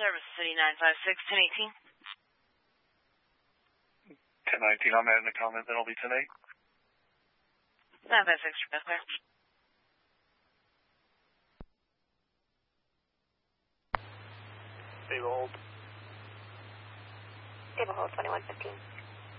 Service City 956, 1018. 1019, I'm adding a comment, then it'll be 10-8. 956, clear. Stable hold. Stable hold, 2115.